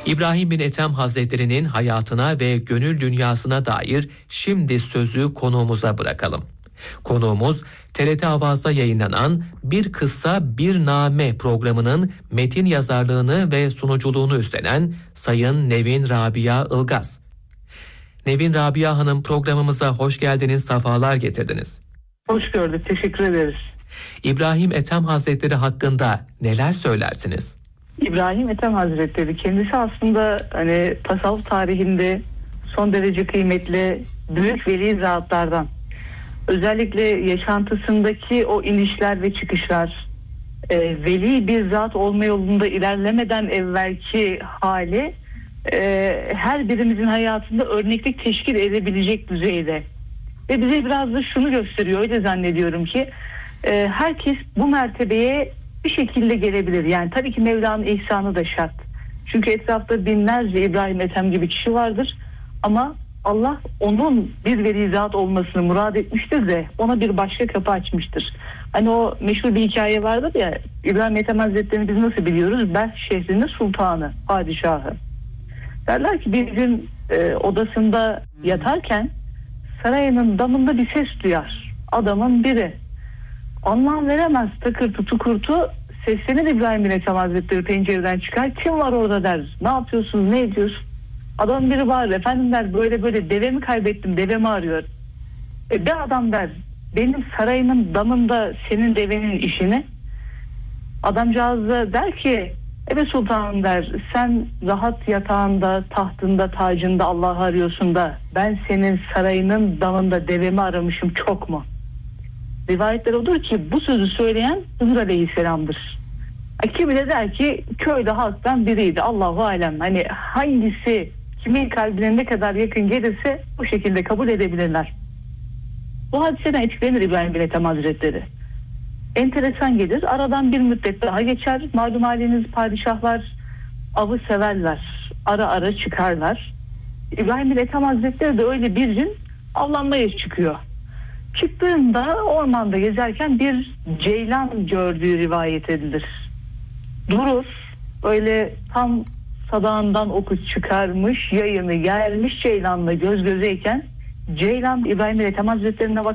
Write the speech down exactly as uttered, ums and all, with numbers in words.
İbrahim bin Ethem Hazretleri'nin hayatına ve gönül dünyasına dair şimdi sözü konuğumuza bırakalım. Konuğumuz T R T Avaz'da yayınlanan Bir Kıssa Bir Name programının metin yazarlığını ve sunuculuğunu üstlenen Sayın Nevin Rabia Ilgaz. Nevin Rabia Hanım, programımıza hoş geldiniz, sefalar getirdiniz. Hoş gördük, teşekkür ederiz. İbrahim Ethem Hazretleri hakkında neler söylersiniz? İbrahim Ethem Hazretleri kendisi aslında hani tasavvuf tarihinde son derece kıymetli büyük veli zatlardan. Özellikle yaşantısındaki o inişler ve çıkışlar, e, veli bir zat olma yolunda ilerlemeden evvelki hali e, her birimizin hayatında örneklik teşkil edebilecek düzeyde. Ve bize biraz da şunu gösteriyor, öyle zannediyorum ki e, herkes bu mertebeye bir şekilde gelebilir. Yani tabii ki Mevla'nın ihsanı da şart. Çünkü etrafta binlerce İbrahim Ethem gibi kişi vardır. Ama Allah onun bir veli zat olmasını murad etmiştir de ona bir başka kapı açmıştır. Hani o meşhur bir hikaye vardır ya, İbrahim Ethem Hazretleri'ni biz nasıl biliyoruz? Belh şehrinin sultanı, padişahı. Derler ki bir gün e, odasında yatarken sarayının damında bir ses duyar. Adamın biri. Anlam veremez, takırtı tukurtu seslenir İbrahim bin Ethem Hazretleri pencereden çıkar. Kim var orada der. Ne yapıyorsun, ne ediyorsun? Adam biri bağırır. Efendim der, böyle böyle devemi kaybettim, devemi arıyor. E, bir adam der, benim sarayımın damında senin devenin işini. Adamcağız da der ki, evet sultanım der, sen rahat yatağında, tahtında, tacında Allah'ı arıyorsun da ben senin sarayının damında devemi aramışım çok mu? Rivayetler odur ki bu sözü söyleyen Hızır Aleyhisselam'dır. Kimi de der ki köyde halktan biriydi. Allahu alem. Hani hangisi kimin kalbine ne kadar yakın gelirse bu şekilde kabul edebilirler. Bu hadiseden etkilenir İbrahim bin Ethem Hazretleri. Enteresan gelir. Aradan bir müddet daha geçer. Malum haliniz, padişahlar avı severler. Ara ara çıkarlar. İbrahim bin Ethem Hazretleri de öyle bir gün avlanmaya çıkıyor. Çıktığında ormanda gezerken bir ceylan gördüğü rivayet edilir. Durur, böyle tam sadağından oku çıkarmış, yayını gelmiş ceylanla göz gözeyken ceylan İbrahim bin Ethem Hazretleri'ne bakar.